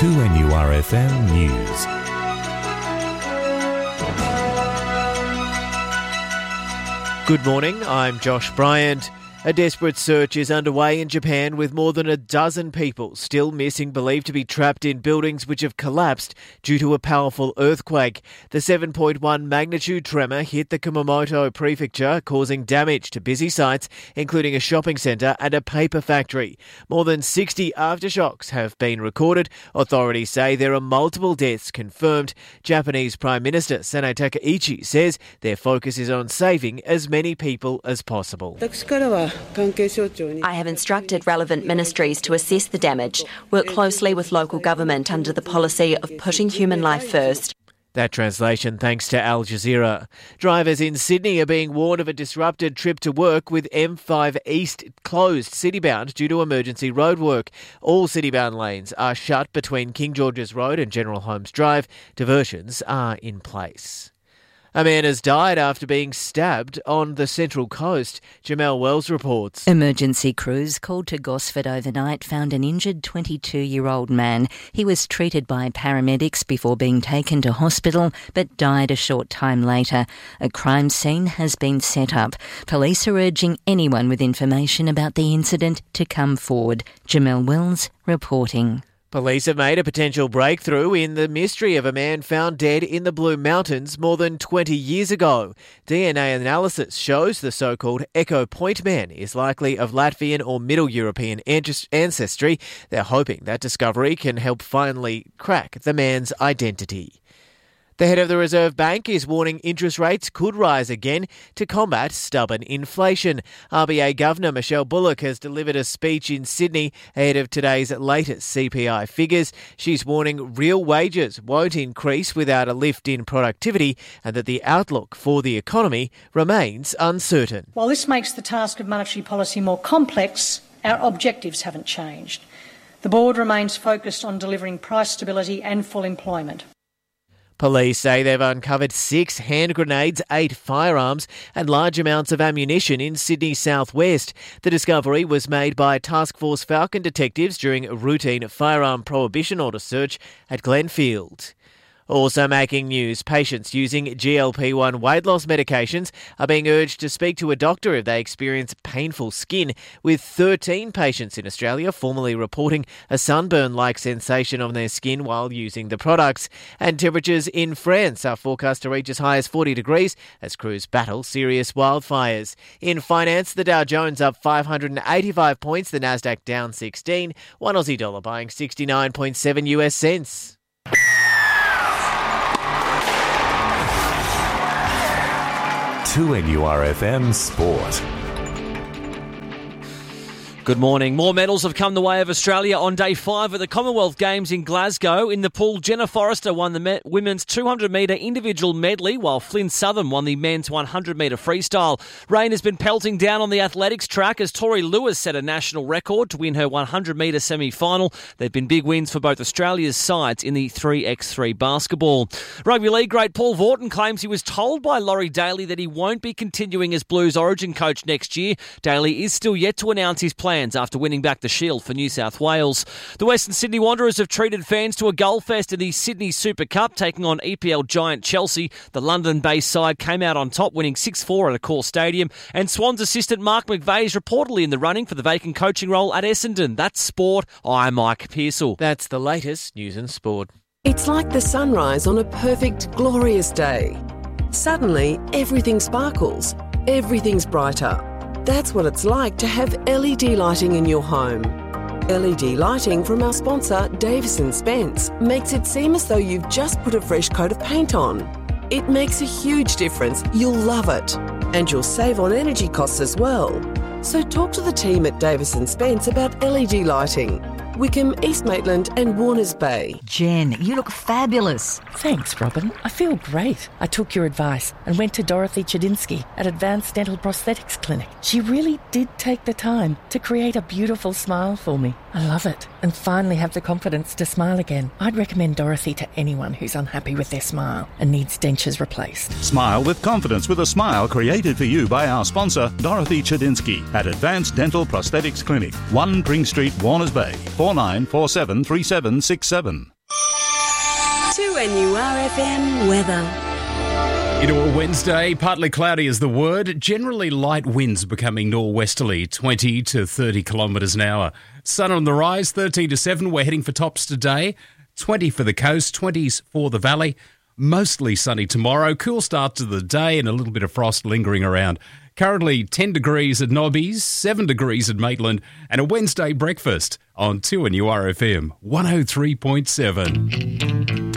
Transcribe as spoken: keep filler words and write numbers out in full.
two N U R F M News. Good morning, I'm Josh Bryant. A desperate search is underway in Japan with more than a dozen people still missing, believed to be trapped in buildings which have collapsed due to a powerful earthquake. The seven point one magnitude tremor hit the Kumamoto prefecture, causing damage to busy sites, including a shopping centre and a paper factory. More than sixty aftershocks have been recorded. Authorities say there are multiple deaths confirmed. Japanese Prime Minister Sanae Takaichi says their focus is on saving as many people as possible. I have instructed relevant ministries to assess the damage, work closely with local government under the policy of putting human life first. That translation thanks to Al Jazeera. Drivers in Sydney are being warned of a disrupted trip to work with M five East closed citybound due to emergency roadwork. All citybound lanes are shut between King George's Road and General Holmes Drive. Diversions are in place. A man has died after being stabbed on the Central Coast. Jamelle Wells reports. Emergency crews called to Gosford overnight found an injured twenty-two-year-old man. He was treated by paramedics before being taken to hospital, but died a short time later. A crime scene has been set up. Police are urging anyone with information about the incident to come forward. Jamelle Wells reporting. Police have made a potential breakthrough in the mystery of a man found dead in the Blue Mountains more than twenty years ago. D N A analysis shows the so-called Echo Point man is likely of Latvian or Middle European ancestry. They're hoping that discovery can help finally crack the man's identity. The head of the Reserve Bank is warning interest rates could rise again to combat stubborn inflation. R B A Governor Michelle Bullock has delivered a speech in Sydney ahead of today's latest C P I figures. She's warning real wages won't increase without a lift in productivity and that the outlook for the economy remains uncertain. While this makes the task of monetary policy more complex, our objectives haven't changed. The board remains focused on delivering price stability and full employment. Police say they've uncovered six hand grenades, eight firearms and large amounts of ammunition in Sydney's southwest. The discovery was made by Task Force Falcon detectives during a routine firearm prohibition order search at Glenfield. Also making news, patients using G L P one weight loss medications are being urged to speak to a doctor if they experience painful skin, with thirteen patients in Australia formally reporting a sunburn-like sensation on their skin while using the products. And temperatures in France are forecast to reach as high as forty degrees as crews battle serious wildfires. In finance, the Dow Jones up five hundred eighty-five points, the Nasdaq down sixteen, one Aussie dollar buying sixty-nine point seven U S cents. two N U R F M Sport. Good morning. More medals have come the way of Australia on day five of the Commonwealth Games in Glasgow. In the pool, Jenna Forrester won the me- women's two hundred metre individual medley, while Flynn Southern won the men's one hundred metre freestyle. Rain has been pelting down on the athletics track as Tori Lewis set a national record to win her one hundred metre semi-final. There have been big wins for both Australia's sides in the three by three basketball. Rugby league great Paul Vaughton claims he was told by Laurie Daly that he won't be continuing as Blues Origin coach next year. Daly is still yet to announce his plans after winning back the Shield for New South Wales. The Western Sydney Wanderers have treated fans to a goal fest in the Sydney Super Cup, taking on E P L giant Chelsea. The London-based side came out on top, winning six four at Accor Stadium. And Swans assistant Mark McVeigh is reportedly in the running for the vacant coaching role at Essendon. That's sport. I'm Mike Pearsall. That's the latest news and sport. It's like the sunrise on a perfect, glorious day. Suddenly, everything sparkles. Everything's brighter. That's what it's like to have L E D lighting in your home. L E D lighting from our sponsor, Davis and Spence, makes it seem as though you've just put a fresh coat of paint on. It makes a huge difference. You'll love it. And you'll save on energy costs as well. So talk to the team at Davis and Spence about L E D lighting. Wickham, East Maitland and Warners Bay. Jen, you look fabulous. Thanks, Robin. I feel great. I took your advice and went to Dorothy Chedinsky at Advanced Dental Prosthetics Clinic. She really did take the time to create a beautiful smile for me. I love it and finally have the confidence to smile again. I'd recommend Dorothy to anyone who's unhappy with their smile and needs dentures replaced. Smile with confidence with a smile created for you by our sponsor, Dorothy Chedinsky at Advanced Dental Prosthetics Clinic, one Pring Street, Warners Bay. four nine four seven three seven six seven. two N U R F M weather. Into a Wednesday, partly cloudy is the word. Generally light winds becoming norwesterly, twenty to thirty kilometres an hour. Sun on the rise, thirteen to seven. We're heading for tops today. twenty for the coast, twenties for the valley. Mostly sunny tomorrow. Cool start to the day and a little bit of frost lingering around. Currently ten degrees at Nobbies, seven degrees at Maitland, and a Wednesday breakfast on two N U R F M one oh three point seven.